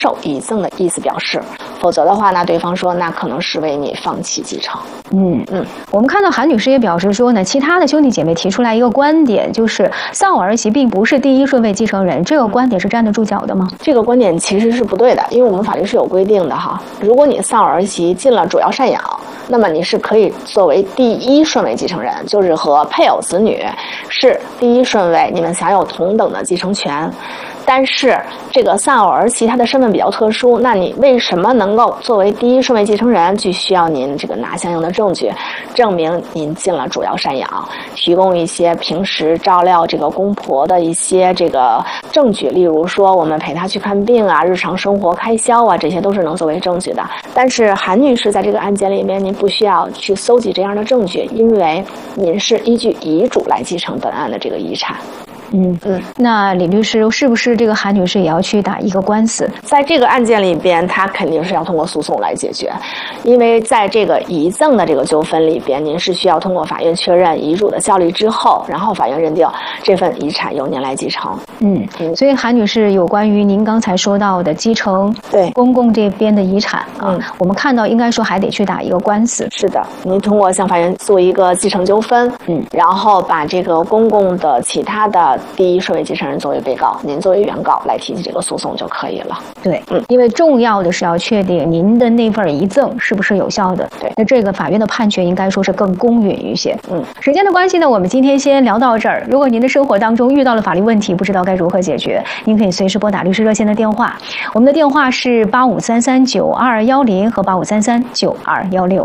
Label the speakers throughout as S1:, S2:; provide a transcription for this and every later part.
S1: 受遗赠的意思表示，否则的话呢，对方说那可能是为你放弃继承。
S2: 我们看到韩女士也表示说呢，其他的兄弟姐妹提出来一个观点，就是丧偶儿媳并不是第一顺位继承人，这个观点是站得住脚的吗？
S1: 这个观点其实是不对的，因为我们法律是有规定的哈。如果你丧偶儿媳尽了主要赡养，那么你是可以作为第一顺位继承人，就是和配偶子女是第一顺位，你们享有同等的继承权。但是这个丧偶儿媳她的身份比较特殊，那你为什么能够作为第一顺位继承人，就需要您这个拿相应的证据，证明您尽了主要赡养，提供一些平时照料这个公婆的一些这个证据，例如说我们陪她去看病啊，日常生活开销啊，这些都是能作为证据的。但是韩女士在这个案件里面，您不需要去搜集这样的证据，因为您是依据遗嘱来继承本案的这个遗产。
S2: 那李律师，是不是这个韩女士也要去打一个官司？
S1: 在这个案件里边，她肯定是要通过诉讼来解决，因为在这个遗赠的这个纠纷里边，您是需要通过法院确认遗嘱的效力之后，然后法院认定这份遗产由您来继承。
S2: 所以韩女士，有关于您刚才说到的继承
S1: 对
S2: 公公这边的遗产我们看到应该说还得去打一个官司。
S1: 是的，您通过向法院做一个继承纠纷，然后把这个公公的其他的第一顺位继承人作为被告，您作为原告来提起这个诉讼就可以了。
S2: 对，因为重要的是要确定您的那份遗赠是不是有效的。
S1: 对，
S2: 那这个法院的判决应该说是更公允一些。时间的关系呢，我们今天先聊到这儿。如果您的生活当中遇到了法律问题，不知道该如何解决，您可以随时拨打律师热线的电话，我们的电话是85339210和85339216。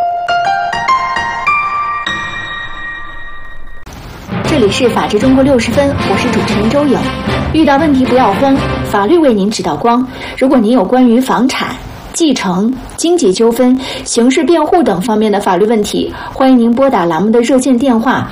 S3: 这里是法治中国60分，我是主持人周颖。遇到问题不要慌，法律为您指导光。如果您有关于房产、继承、经济纠纷、刑事辩护等方面的法律问题，欢迎您拨打栏目的热线电话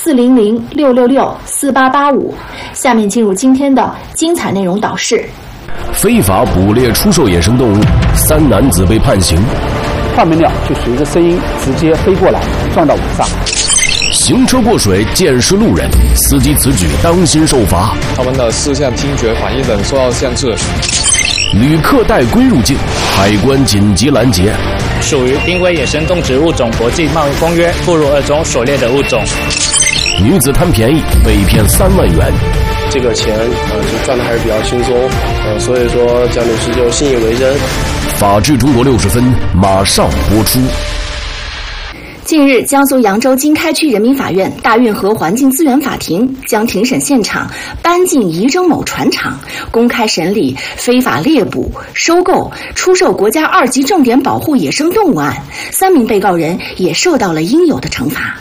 S3: 400-666-4885。下面进入今天的精彩内容导视。
S4: 非法捕猎出售野生动物，3男子被判刑。
S5: 画眉鸟就随着声音直接飞过来，撞到网上。
S4: 行车过水溅湿路人，司机此举当心受罚。
S6: 他们的视线、听觉、反应等受到限制。
S4: 旅客带龟入境，海关紧急拦截。
S7: 属于濒危野生动植物种国际贸易公约附录2中所列的物种。
S4: 女子贪便宜被骗3万元。
S8: 这个钱就赚的还是比较轻松，所以说蒋女士就信以为真。
S4: 法治中国60分马上播出。
S3: 近日，江苏扬州经开区人民法院大运河环境资源法庭将庭审现场搬进仪征某船厂，公开审理非法猎捕、收购、出售国家2级重点保护野生动物案，3名被告人也受到了应有的惩罚。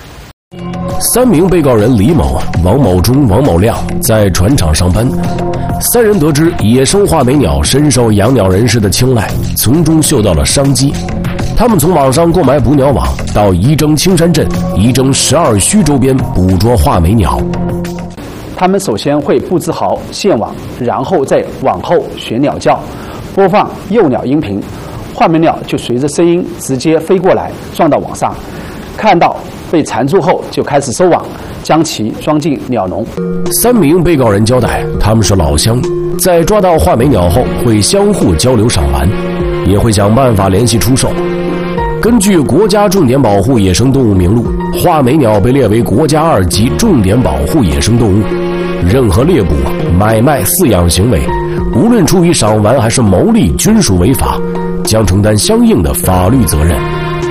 S4: 3名被告人李某、王某忠、王某亮在船厂上班，3人得知野生画眉鸟深受养鸟人士的青睐，从中嗅到了商机。他们从网上购买捕鸟网，到仪征青山镇、仪征12墟周边捕捉画眉鸟。
S5: 他们首先会布置好线网，然后在网后学鸟叫，播放诱鸟音频，画眉鸟就随着声音直接飞过来，撞到网上。看到被缠住后，就开始收网，将其装进鸟笼。
S4: 3名被告人交代，他们是老乡，在抓到画眉鸟后会相互交流赏玩，也会想办法联系出售。根据国家重点保护野生动物名录，画眉鸟被列为国家2级重点保护野生动物，任何猎捕、买卖、饲养行为，无论出于赏玩还是牟利，均属违法，将承担相应的法律责任。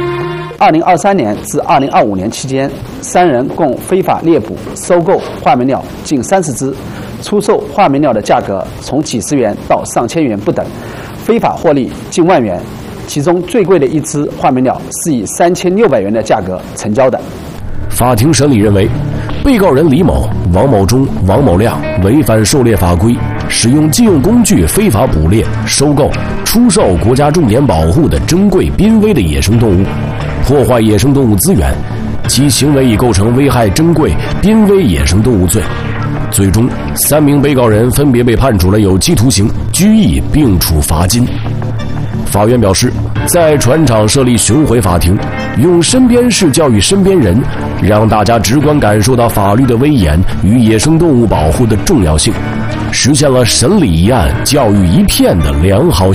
S5: 2023年至2025年期间，3人共非法猎捕、收购画眉鸟近30只，出售画眉鸟的价格从几十元到上千元不等，非法获利近万元。其中最贵的1只画眉鸟是以3600元的价格成交的。
S4: 法庭审理认为，被告人李某、王某忠、王某亮违反狩猎法规，使用禁用工具非法捕猎、收购、出售国家重点保护的珍贵濒危的野生动物，破坏野生动物资源，其行为已构成危害珍贵濒危野生动物罪。最终3名被告人分别被判处了有期徒刑、拘役并处罚金。法院表示，在船厂设立巡回法庭，用身边事教育身边人，让大家直观感受到法律的威严与野生动物保护的重要性， 实现了审理一案教育一片的良好